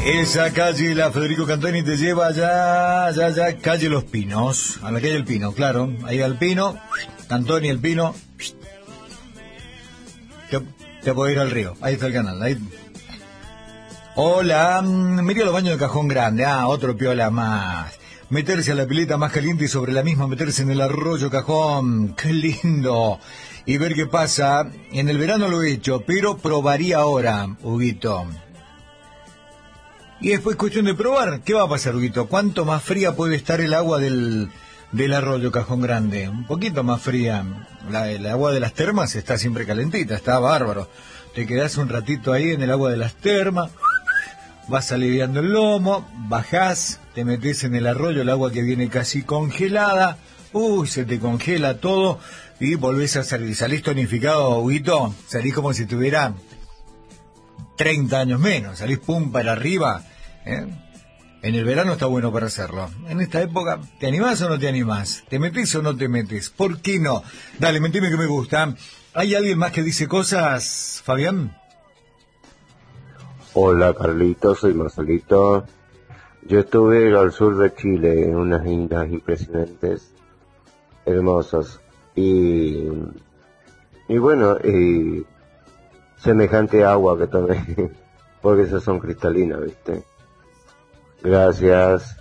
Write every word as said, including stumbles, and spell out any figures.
Esa calle, la Federico Cantoni, te lleva allá, allá, allá, calle Los Pinos, a la calle El Pino, claro, ahí va el Pino, Cantoni, el Pino, te, te puedo ir al río, ahí está el canal, ahí. Hola, miré los baños de Cajón Grande, ah, otro piola más, meterse a la pileta más caliente y sobre la misma meterse en el arroyo Cajón, qué lindo, y ver qué pasa. En el verano lo he hecho, pero probaría ahora, Huguito. Y después cuestión de probar, ¿qué va a pasar, Huguito? ¿Cuánto más fría puede estar el agua del, del arroyo Cajón Grande? Un poquito más fría. La, el agua de las termas está siempre calentita, está bárbaro. Te quedás un ratito ahí en el agua de las termas, vas aliviando el lomo, bajás, te metés en el arroyo, el agua que viene casi congelada, uy, se te congela todo y volvés a salir. Salís tonificado, Huguito, salís como si tuviera treinta años menos, salís pum para arriba, ¿eh? En el verano está bueno para hacerlo. En esta época, ¿te animás o no te animás? ¿Te metés o no te metés? ¿Por qué no? Dale, mentime que me gusta. ¿Hay alguien más que dice cosas, Fabián? Hola Carlitos, soy Marcelito. Yo estuve al sur de Chile en unas islas impresionantes, hermosas, y, y bueno, y semejante agua que tomé, porque esas son cristalinas, ¿viste? Gracias.